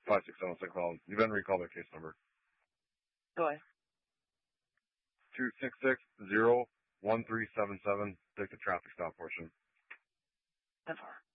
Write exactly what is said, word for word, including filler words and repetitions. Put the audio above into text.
five six seven six. You've been recalled their case number. Go ahead. Two six six zero one three seven seven. Take the traffic stop portion. That's far.